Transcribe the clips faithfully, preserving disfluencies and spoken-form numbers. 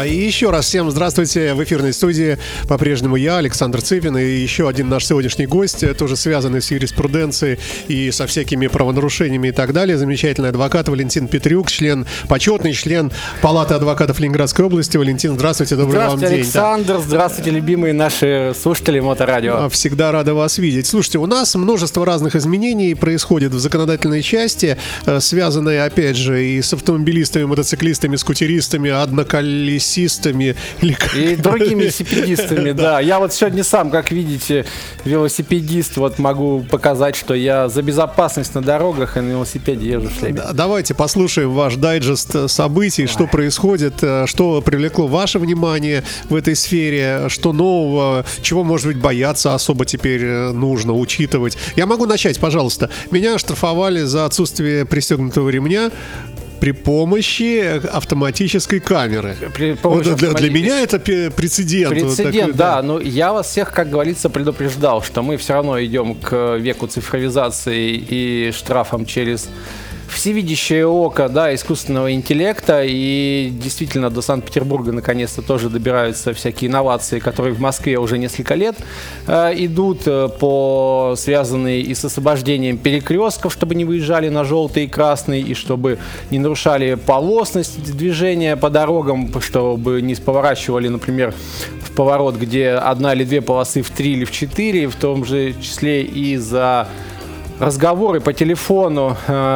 И еще раз всем здравствуйте. В эфирной студии по-прежнему я, Александр Цыпин, и еще один наш сегодняшний гость, тоже связанный с юриспруденцией и со всякими правонарушениями и так далее. Замечательный адвокат Валентин Петрюк, член, почетный член Палаты адвокатов Ленинградской области. Валентин, здравствуйте, добрый вам день. Здравствуйте, Александр, да. Здравствуйте, любимые наши слушатели Моторадио. Всегда рада вас видеть. Слушайте, у нас множество разных изменений происходит в законодательной части, связанные, опять же, и с автомобилистами, мотоциклистами, скутеристами, одноколесистами. Или как... И другими велосипедистами, да. Я вот сегодня сам, как видите, велосипедист, вот могу показать, что я за безопасность на дорогах и на велосипеде езжу в шлеме. Давайте послушаем ваш дайджест событий, что происходит, что привлекло ваше внимание в этой сфере, что нового, чего, может быть, бояться особо теперь нужно учитывать. Я могу начать, пожалуйста. Меня оштрафовали за отсутствие пристегнутого ремня при помощи автоматической камеры. При помощи вот автоматической... Для меня это прецедент. Прецедент, вот такой, да. да. Но я вас всех, как говорится, предупреждал, что мы все равно идем к веку цифровизации и штрафам через всевидящее око, да, искусственного интеллекта, и действительно до Санкт-Петербурга наконец-то тоже добираются всякие инновации, которые в Москве уже несколько лет э, идут, э, по связанные и с освобождением перекрестков, чтобы не выезжали на желтый и красный, и чтобы не нарушали полосность движения по дорогам, чтобы не поворачивали, например, в поворот, где одна или две полосы в три или в четыре, в том же числе и за разговоры по телефону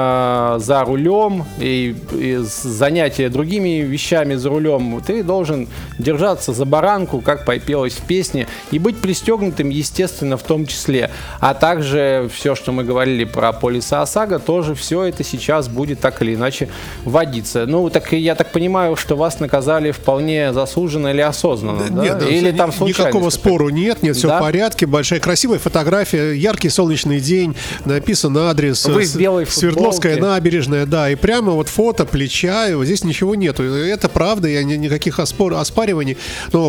э, за рулем и, и занятия другими вещами за рулем, ты должен держаться за баранку, как пелось в песне, и быть пристегнутым, естественно, в том числе. А также все, что мы говорили про полиса ОСАГО, тоже все это сейчас будет так или иначе вводиться. Ну, так я так понимаю, что вас наказали вполне заслуженно или осознанно, да? Нет, да? Или там случайность? Никакого спору нет, нет, все да? в порядке. Большая красивая фотография, яркий солнечный день, написан адрес Свердловская набережная, да, и прямо вот фото плеча, и вот здесь ничего нету. Это правда, я ни, никаких оспор, оспариваний, но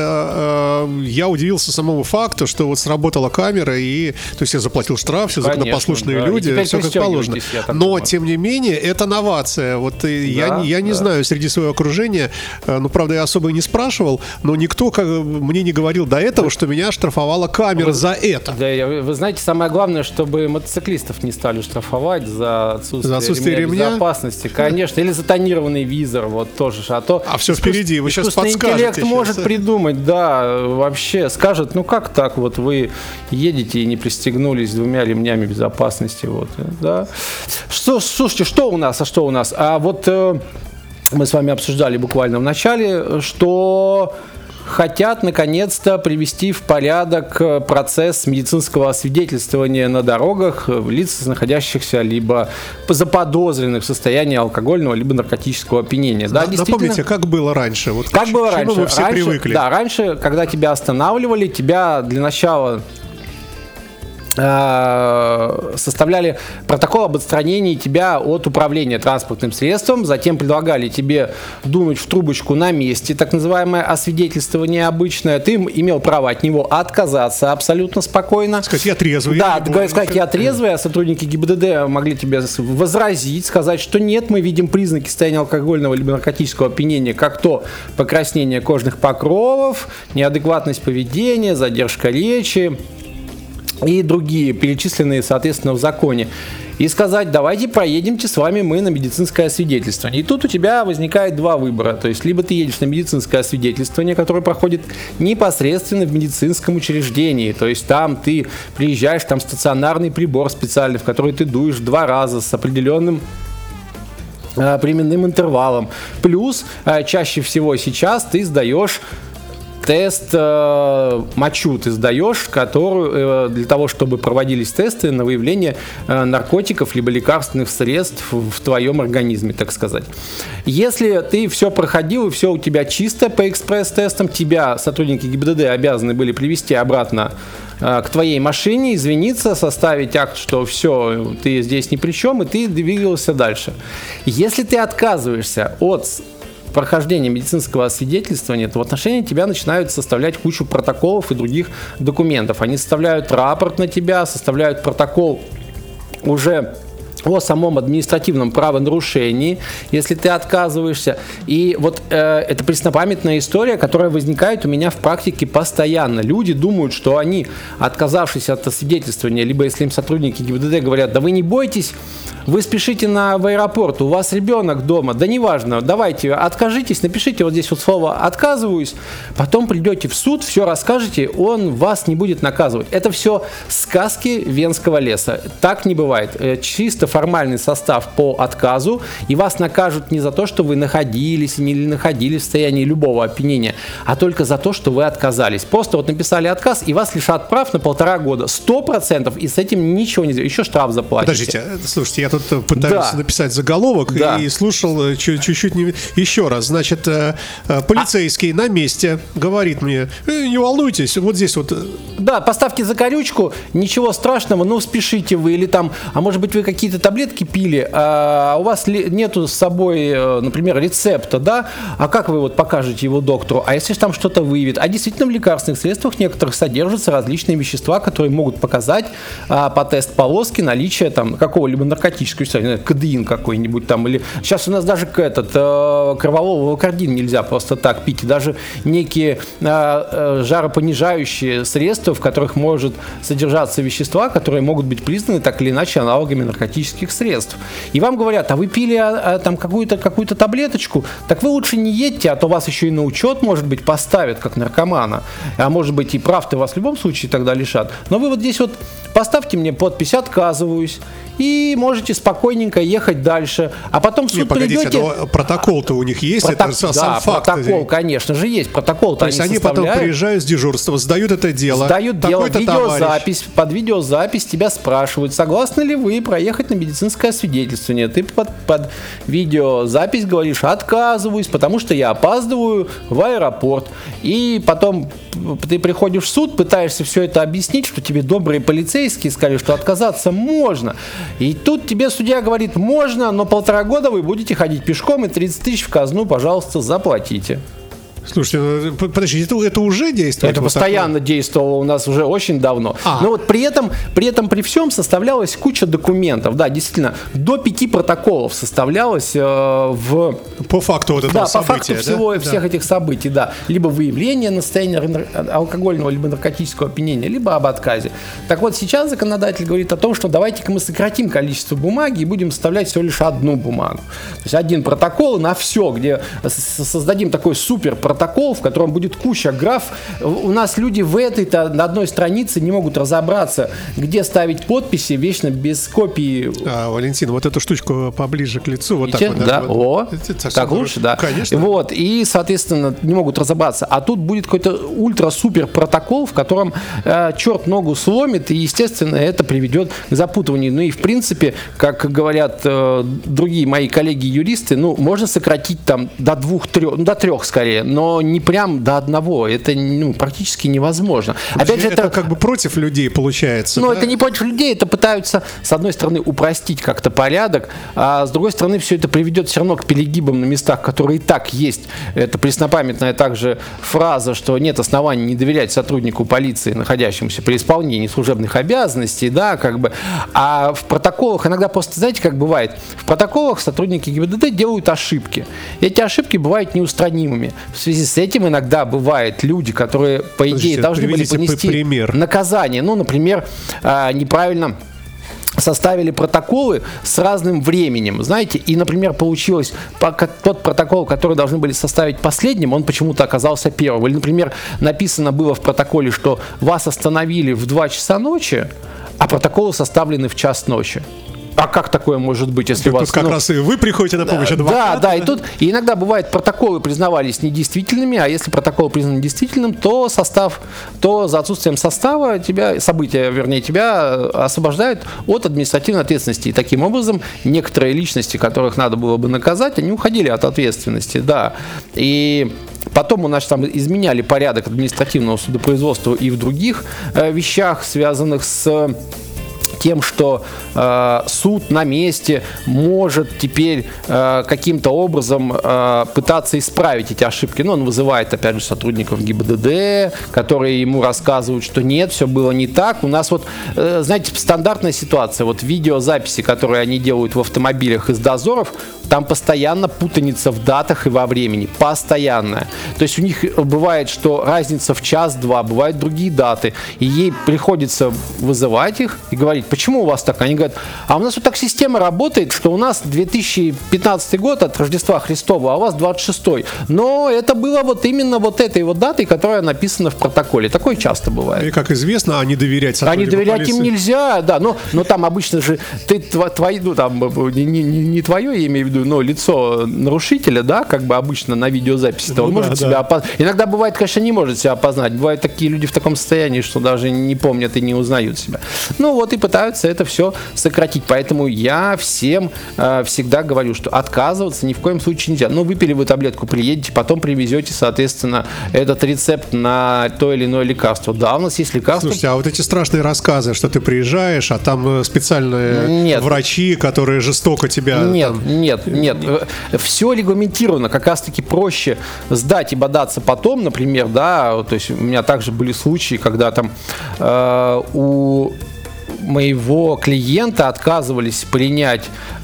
просто э, я удивился самому факту, что вот сработала камера, и то есть я заплатил штраф, все законопослушные да. люди, все как положено. Но, думаю. Тем не менее, это новация. Вот да, я, я не да. знаю среди своего окружения, ну, правда, я особо и не спрашивал, но никто как, мне не говорил до этого, что меня штрафовала камера вы, за это. Да, вы знаете, самое главное, чтобы мотоциклисты не стали штрафовать за отсутствие, за отсутствие ремня, ремня безопасности, конечно, или за тонированный визор, вот тоже. А то а все впереди, вы сейчас подскажете. Интеллект сейчас. может придумать, да, вообще скажет, ну как так, вот вы едете и не пристегнулись двумя ремнями безопасности, вот, да. Что, слушайте, что у нас, а что у нас? А вот э, мы с вами обсуждали буквально в начале, что хотят наконец-то привести в порядок процесс медицинского освидетельствования на дорогах лиц, находящихся либо заподозренных в состоянии алкогольного либо наркотического опьянения. Да, напомните, как было раньше? Вот как было раньше? Мы все раньше, привыкли. Да, раньше, когда тебя останавливали, тебя для начала составляли протокол об отстранении тебя от управления транспортным средством, затем предлагали тебе дунуть в трубочку на месте, так называемое освидетельствование обычное, ты имел право от него отказаться абсолютно спокойно. Сказать, я трезвый. Да, я сказать, я трезвый, а сотрудники ГИБДД могли тебе возразить, сказать, что нет, мы видим признаки состояния алкогольного либо наркотического опьянения, как то покраснение кожных покровов, неадекватность поведения, задержка речи и другие, перечисленные, соответственно, в законе. И сказать, давайте проедемте с вами мы на медицинское освидетельствование. И тут у тебя возникает два выбора. То есть, либо ты едешь на медицинское освидетельствование, которое проходит непосредственно в медицинском учреждении. То есть, там ты приезжаешь, там стационарный прибор специальный, в который ты дуешь два раза с определенным э, временным интервалом. Плюс, э, чаще всего сейчас ты сдаешь тест э, мочу ты сдаешь, которую, э, для того, чтобы проводились тесты на выявление э, наркотиков либо лекарственных средств в, в твоем организме, так сказать. Если ты все проходил и все у тебя чисто по экспресс-тестам, тебя сотрудники ГИБДД обязаны были привести обратно э, к твоей машине, извиниться, составить акт, что все, ты здесь ни при чем, и ты двигался дальше. Если ты отказываешься от прохождения медицинского освидетельствования, то в отношении тебя начинают составлять кучу протоколов и других документов. Они составляют рапорт на тебя, составляют протокол уже о самом административном правонарушении, если ты отказываешься. И вот э, это преснопамятная история, которая возникает у меня в практике постоянно. Люди думают, что они, отказавшись от освидетельствования, либо если им сотрудники ГИБДД говорят, да вы не бойтесь, вы спешите на, в аэропорт, у вас ребенок дома, да неважно, давайте откажитесь, напишите вот здесь вот слово «отказываюсь», потом придете в суд, все расскажете, он вас не будет наказывать. Это все сказки Венского леса. Так не бывает. Чисто формальный состав по отказу, и вас накажут не за то, что вы находились или не находились в состоянии любого опьянения, а только за то, что вы отказались. Просто вот написали отказ, и вас лишат прав на полтора года. Сто процентов, и с этим ничего не сделать. Еще штраф заплатите. Подождите, слушайте, я тут пытаюсь да. написать заголовок да. и слушал чуть-чуть не... еще раз. Значит, полицейский а... на месте говорит мне, не волнуйтесь, вот здесь вот... Да, поставьте закорючку, ничего страшного, ну спешите вы, или там, а может быть вы какие-то таблетки пили, а у вас нету с собой, например, рецепта, да, а как вы вот покажете его доктору, а если же там что-то выявит, а действительно в лекарственных средствах некоторых содержатся различные вещества, которые могут показать а, по тест-полоске наличие там какого-либо наркотического вещества, кадеин какой-нибудь там, или сейчас у нас даже этот кроволол валокардин нельзя просто так пить, и даже некие а, а, жаропонижающие средства, в которых может содержаться вещества, которые могут быть признаны так или иначе аналогами наркотических средств. И вам говорят, а вы пили а, а, там какую-то, какую-то таблеточку, так вы лучше не едьте, а то вас еще и на учет, может быть, поставят как наркомана, а может быть и прав-то вас в любом случае тогда лишат. Но вы вот здесь вот поставьте мне подпись «отказываюсь», и можете спокойненько ехать дальше. А потом в суд не, погодите, придете... Но протокол-то у них есть? Проток... Это сам да, факт. Протокол, конечно же, есть. Протокол-то То есть они, они потом приезжают с дежурства, сдают это дело. Сдают дело, видеозапись. Товарищ. Под видеозапись тебя спрашивают, согласны ли вы проехать на медицинское освидетельствование. Ты под, под видеозапись говоришь, отказываюсь, потому что я опаздываю в аэропорт. И потом ты приходишь в суд, пытаешься все это объяснить, что тебе добрые полицейские сказали, что отказаться можно. И тут тебе судья говорит, можно, но полтора года вы будете ходить пешком, и тридцать тысяч в казну, пожалуйста, заплатите. Слушайте, подождите, это, это уже действует? Это вот постоянно такое? действовало у нас уже очень давно. А. Но вот при этом, при этом, при всем составлялась куча документов. Да, действительно, до пяти протоколов составлялось э, в... По факту вот этого да, события, по факту да? всего, да. всех этих событий, да. Либо выявление на состояние алкогольного, либо наркотического опьянения, либо об отказе. Так вот, сейчас законодатель говорит о том, что давайте-ка мы сократим количество бумаги и будем составлять всего лишь одну бумагу. То есть один протокол на все, где создадим такой супер протокол, протокол, в котором будет куча граф. У нас люди в этой-то на одной странице не могут разобраться, где ставить подписи, вечно без копии. А, Валентин, вот эту штучку поближе к лицу. Вот Видите? так вот. Да, да, о, вот. так лучше, да. Конечно. Вот, и, соответственно, не могут разобраться. А тут будет какой-то ультра-супер протокол, в котором э, черт ногу сломит, и, естественно, это приведет к запутыванию. Ну и, в принципе, как говорят э, другие мои коллеги-юристы, ну, можно сократить там до двух-трех, ну, до трех скорее, но не прям до одного. Это ну, практически невозможно. Опять же, это, это как бы против людей получается. Ну, да? это не против людей, это пытаются, с одной стороны, упростить как-то порядок, а с другой стороны, все это приведет все равно к перегибам на местах, которые и так есть. Это преснопамятная также фраза, что нет оснований не доверять сотруднику полиции, находящемуся при исполнении служебных обязанностей, да, как бы. А в протоколах иногда просто, знаете, как бывает, в протоколах сотрудники ГИБДД делают ошибки. И эти ошибки бывают неустранимыми. В связи с этим иногда бывают люди, которые, по идее, Подождите, должны были понести пример. наказание. Ну, например, неправильно составили протоколы с разным временем, знаете, и, например, получилось тот протокол, который должны были составить последним, он почему-то оказался первым. Или, например, написано было в протоколе, что вас остановили в два часа ночи, а протоколы составлены в час ночи. А как такое может быть, если тут вас... Тут как ну, раз и вы приходите на помощь адвоката. Да, да, и тут и иногда бывает, протоколы признавались недействительными, а если протокол признан действительным, то состав, то за отсутствием состава тебя, события, вернее, тебя освобождают от административной ответственности. И таким образом некоторые личности, которых надо было бы наказать, они уходили от ответственности, да. И... Потом у нас там изменяли порядок административного судопроизводства и в других э, вещах, связанных с тем, что э, суд на месте может теперь э, каким-то образом э, пытаться исправить эти ошибки. Ну, он вызывает, опять же, сотрудников ГИБДД, которые ему рассказывают, что нет, все было не так. У нас вот, э, знаете, стандартная ситуация. Вот видеозаписи, которые они делают в автомобилях из дозоров, там постоянно путаница в датах и во времени. Постоянная. То есть у них бывает, что разница в час-два, бывают другие даты. И ей приходится вызывать их и говорить, почему у вас так? Они говорят, а у нас вот так система работает, что у нас две тысячи пятнадцатый год от Рождества Христова, а у вас двадцать шестой. Но это было вот именно вот этой вот датой, которая написана в протоколе. Такое часто бывает. И, как известно, а не доверять сотруднику полиции. А не доверять полиции. им нельзя, да. Но, но там обычно же ты твои, ну там не, не, не твое, я имею в виду, но лицо нарушителя, да, как бы обычно на видеозаписи, ну, он да, может да. себя опознать. Иногда бывает, конечно, не может себя опознать. Бывают такие люди в таком состоянии, что даже не помнят и не узнают себя. Ну вот и пытаются это все сократить. Поэтому я всем э, всегда говорю, что отказываться ни в коем случае нельзя. Ну, выпили вы таблетку, приедете, потом привезете, соответственно, этот рецепт на то или иное лекарство. Да, у нас есть лекарства. Слушайте, а вот эти страшные рассказы, что ты приезжаешь, а там специальные нет. врачи, которые жестоко тебя... Нет, там... нет, нет. Все регламентировано. Как раз-таки проще сдать и бодаться потом, например, да, то есть у меня также были случаи, когда там э, у моего клиента отказывались принять,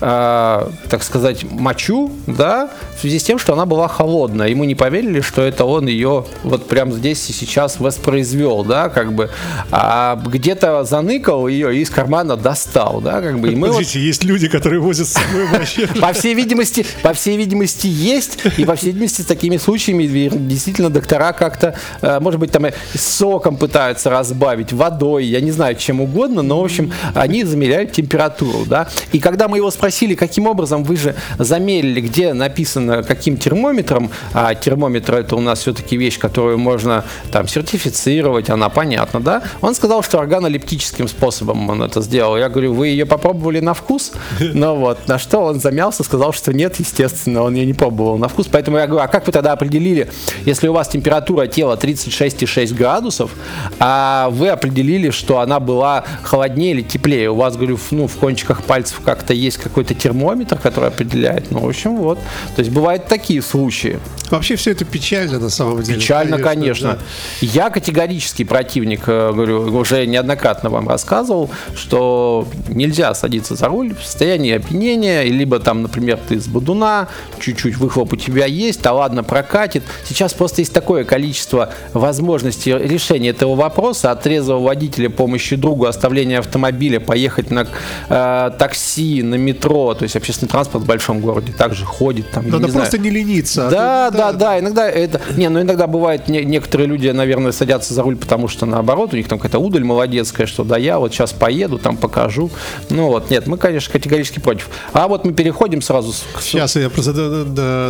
э, так сказать, мочу, да, в связи с тем, что она была холодная. Ему не поверили, что это он ее вот прямо здесь и сейчас воспроизвел, да, как бы, а где-то заныкал ее и из кармана достал, да, как бы. И мы Подождите, вот... есть люди, которые возят с собой мочу. По всей видимости, по всей видимости есть, и по всей видимости с такими случаями действительно доктора как-то, может быть, там соком пытаются разбавить, водой, я не знаю, чем угодно, но в общем, они замеряют температуру, да. И когда мы его спросили, каким образом вы же замерили, где написано каким термометром, а термометр это у нас все-таки вещь, которую можно там сертифицировать, она понятна, да. Он сказал, что органолептическим способом он это сделал. Я говорю, вы ее попробовали на вкус? Ну вот, на что он замялся, сказал, что нет, естественно, он ее не пробовал на вкус. Поэтому я говорю, а как вы тогда определили, если у вас температура тела тридцать шесть и шесть градусов, а вы определили, что она была холоднее или теплее? У вас, говорю, ну, в кончиках пальцев как-то есть какой-то термометр, который определяет. Ну, в общем, вот. То есть бывают такие случаи. Вообще все это печально на самом деле. Печально, конечно. конечно. Да. Я категорический противник, говорю, уже неоднократно вам рассказывал, что нельзя садиться за руль в состоянии опьянения, либо там, например, ты с бодуна, чуть-чуть выхлоп у тебя есть, да ладно, прокатит. Сейчас просто есть такое количество возможностей решения этого вопроса, от трезвого водителя, помощи другу, оставления автомобиля, поехать на э, такси, на метро, то есть общественный транспорт в большом городе также ходит. Там, Надо не просто знаю. не лениться. Да, а да, да, да, иногда это... Не, ну иногда бывает, не, некоторые люди, наверное, садятся за руль, потому что наоборот, у них там какая-то удаль молодецкая, что да, я вот сейчас поеду, там покажу. Ну вот, нет, мы, конечно, категорически против. А вот мы переходим сразу... С... Сейчас я просто д- д-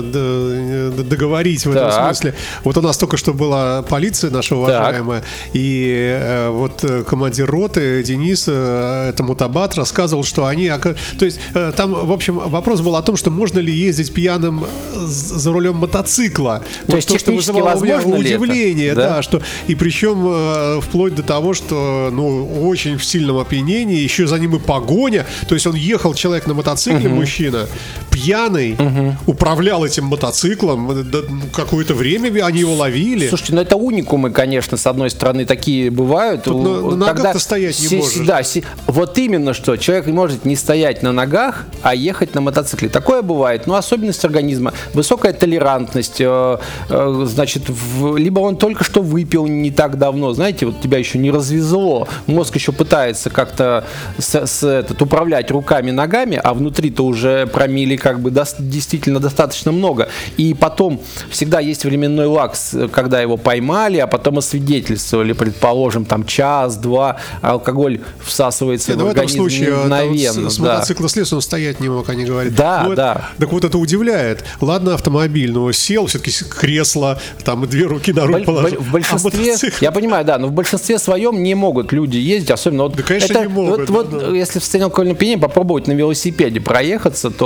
д- договорить в так. этом смысле. Вот у нас только что была полиция наша уважаемая, так. и э, вот командир роты Денис, э, это Мутабат, рассказывал, что они... То есть э, там, в общем, вопрос был о том, что можно ли ездить пьяным за рулем мотоцикла. То вот есть то, что вызывало у меня удивление, да? да, что и причем э, вплоть до того, что, ну, очень в сильном опьянении, еще за ним и погоня, то есть он ехал, человек на мотоцикле, угу. мужчина, пьяный, угу. управлял этим мотоциклом, какое-то время они его ловили. Слушайте, ну это уникумы, конечно, с одной стороны, такие бывают. Тут на, на ногах-то стоять не си- можешь. Да, си- вот именно что, человек может не стоять на ногах, а ехать на мотоцикле. Такое бывает, но особенность организма, высокая толерантность, э, э, значит, в, либо он только что выпил не так давно, знаете, вот тебя еще не развезло, мозг еще пытается как-то с, с, этот, управлять руками, ногами, а внутри-то уже промилле как бы до, действительно достаточно много. И потом всегда есть временной лакс, когда его поймали, а потом освидетельствовали, предположим, там час-два, алкоголь всасывается Нет, в организм в этом случае, мгновенно. С, с да. мотоцикла слез, он стоять не мог, они говорят. Да, вот, да. Так вот это удивляет. Ладно, автомобиль, но сел, все-таки кресло, там две руки на руль положил. В большинстве, а я понимаю, да, но в большинстве своем не могут люди ездить, особенно вот. Да, конечно, это, не могут. Вот, да, вот да. Если в состоянии алкогольного опьянения попробовать на велосипеде проехаться, то, короче,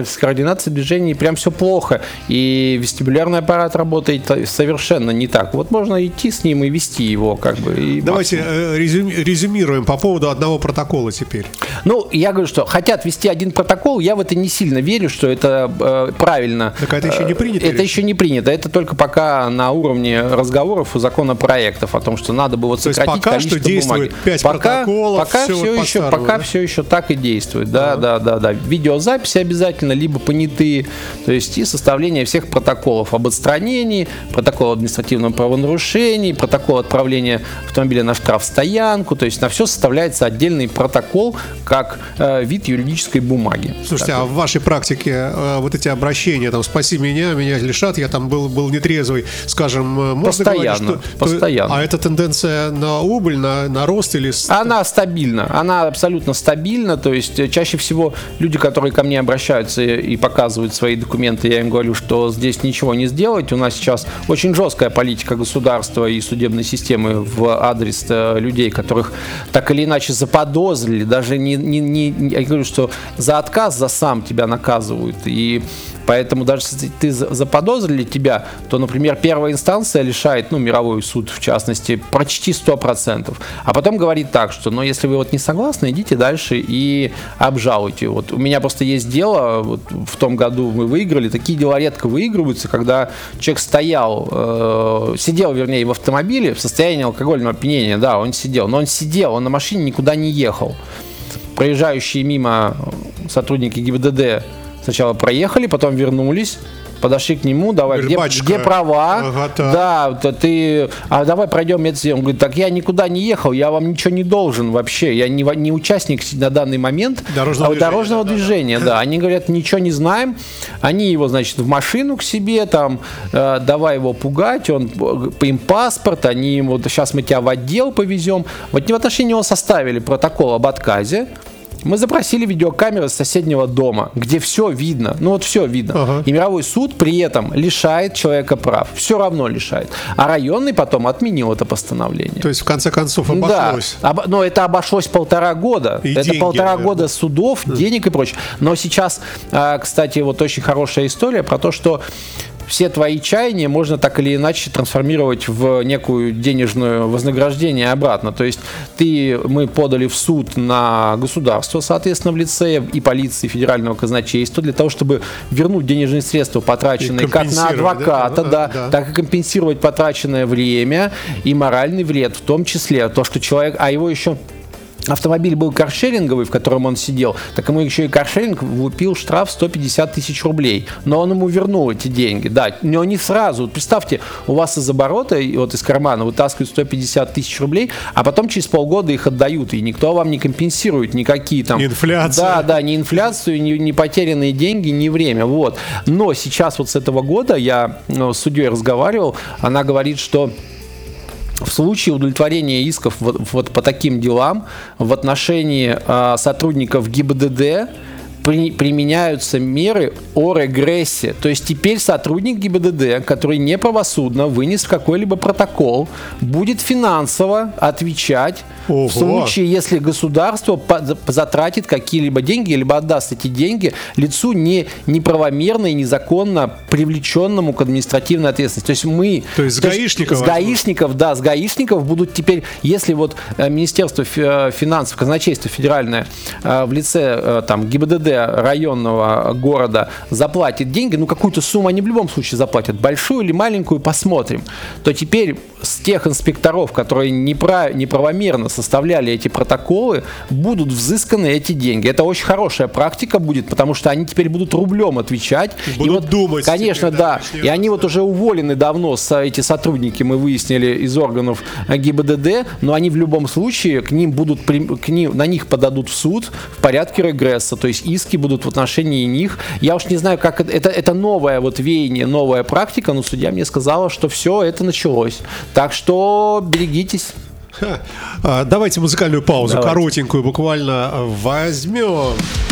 с координацией движений прям все плохо. И вестибулярный аппарат работает совершенно не так. Вот можно идти с ним и вести его как бы. И давайте резюми- резюмируем по поводу одного протокола теперь. Ну, я говорю, что хотят ввести один протокол, я в это не сильно верю, что это э, правильно. Так это еще не принято? Это еще не принято. Это только пока на уровне разговоров и законопроектов о том, что надо бы вот сократить пока количество что действует бумаги. пять пока, протоколов, пока все, все еще, старому, пока да? все еще так и действует. Да, ага. да, да, да. Видеозаписи обязательно, либо понятые, то есть и составление всех протоколов об отстранении, протокол административного правонарушения, протокол отправления автомобиля на штрафстоянку, то есть на все составляется отдельный протокол как э, вид юридической бумаги. Слушайте, такой. А в вашей практике э, вот эти обращения, там, спаси меня, меня лишат, я там был, был нетрезвый, скажем, можно постоянно, говорить, что... Постоянно. То, а это тенденция на убыль, на, на рост или... Она стабильна, она абсолютно стабильна, то есть чаще всего люди, которые ко мне обращаются и показывают свои документы, я им говорю, что здесь ничего не сделать, у нас сейчас очень жесткая политика государства и судебной системы в адрес людей, которых так или иначе заподозрили, даже не, не, не я говорю, что за отказ, за сам тебя наказывают, и поэтому даже если ты заподозрили тебя, то, например, первая инстанция лишает, ну, мировой суд в частности, почти сто процентов, а потом говорит так, что, ну, если вы вот не согласны, идите дальше и обжалуйте. Вот у меня просто есть дело, вот в том году мы выиграли, такие дела редко выигрываются, когда человек стоял, э, сидел, вернее, в автомобиле в состоянии алкогольного опьянения, да, он сидел, но он сидел, он на машине никуда не ехал. Проезжающие мимо сотрудники ГИБДД сначала проехали, потом вернулись, подошли к нему, давай, где, где права, ага, да, то ты, а давай пройдем это. Он говорит, так я никуда не ехал, я вам ничего не должен вообще, я не, не участник на данный момент дорожного, движения, дорожного да, движения, да, да. да. Они говорят, ничего не знаем, они его, значит, в машину к себе, там, э, давай его пугать, он, им паспорт, они ему, сейчас мы тебя в отдел повезем, вот в отношении него составили протокол об отказе. Мы запросили видеокамеры с соседнего дома, где все видно, ну вот все видно. Ага. И мировой суд при этом лишает человека прав, все равно лишает. А районный потом отменил это постановление. То есть в конце концов обошлось. Да, об, но это обошлось полтора года. И это деньги, полтора наверное. года судов, mm. денег и прочее. Но сейчас, кстати, вот очень хорошая история про то, что все твои чаяния можно так или иначе трансформировать в некую денежное вознаграждение обратно. То есть ты, мы подали в суд на государство, соответственно, в лице и полиции, и федерального казначейства, для того, чтобы вернуть денежные средства, потраченные как на адвоката, да? Да, да. так и компенсировать потраченное время и моральный вред, в том числе то, что человек, а его еще... Автомобиль был каршеринговый, в котором он сидел, так ему еще и каршеринг влупил штраф сто пятьдесят тысяч рублей. Но он ему вернул эти деньги. Да, но не сразу. Вот представьте, у вас из оборота, вот из кармана вытаскивают сто пятьдесят тысяч рублей, а потом через полгода их отдают, и никто вам не компенсирует никакие там... Инфляция. Да, да, ни инфляцию, ни, ни потерянные деньги, ни время. Вот. Но сейчас вот с этого года я ну, с судьей разговаривал, она говорит, что в случае удовлетворения исков вот, вот по таким делам в отношении э, сотрудников ГИБДД при, применяются меры о регрессе. То есть теперь сотрудник ГИБДД, который неправосудно вынес какой-либо протокол, будет финансово отвечать Ого. в случае, если государство по, затратит какие-либо деньги, либо отдаст эти деньги лицу не, неправомерно и незаконно привлеченному к административной ответственности. То есть мы... То есть с гаишников? С гаишников, да, с гаишников будут теперь, если вот Министерство финансов, казначейство федеральное в лице там ГИБДД районного города заплатит деньги, ну какую-то сумму они в любом случае заплатят, большую или маленькую, посмотрим, то теперь с тех инспекторов, которые неправ... неправомерно составляли эти протоколы, будут взысканы эти деньги. Это очень хорошая практика будет, потому что они теперь будут рублем отвечать. Будут и вот, думать. Конечно, теперь, да. да. И они вот уже уволены давно, эти сотрудники, мы выяснили, из органов ГИБДД, но они в любом случае, к ним будут, к ним, на них подадут в суд в порядке регресса, то есть иски будут в отношении них. Я уж не знаю, как это, это, это новое вот веяние, новая практика, но судья мне сказала, что все это началось. Так что берегитесь. Ха. Давайте музыкальную паузу, Давайте. коротенькую буквально возьмем.